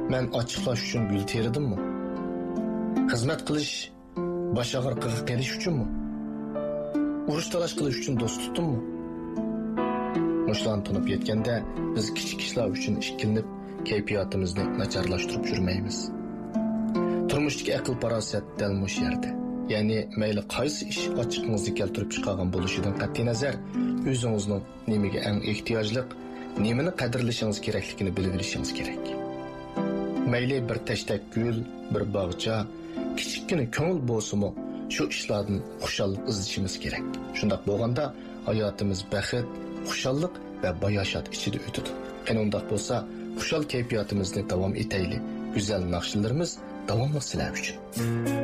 men ochiqlash uchun gul teridimmi? Xizmat qilish, bosh og'riqiga qelish uchunmi? Urush talash qilish uchun do'st tutdimmi? Mushlarni tunib yetganda biz kichik ishlar uchun ikkilinib, kayfiyatimizni nacharlashtirib yurmaymiz. Turmushdagi aql farosat dal mush yerda. Ya'ni mayli qaysi ish ochiqingizni keltirib chiqargan bo'lishidan qat'iy nazar, o'zingizning nimaga eng ehtiyojli, nimani qadrlashingiz kerakligini bilib olishingiz kerak. Mayli bir tashtak gul, bir bog'cha, kichikkina ko'ngil bo'lsa-mu, shu ishlardan xushallik izlashimiz kerak. Shunday bo'lganda hayotimiz baxt, xushallik va bayoshat ichida o'tadi. Undaq bo'lsa, xushal kayfiyatimizni davom etaylik. Go'zal naqshlarimiz davomli sizlar uchun.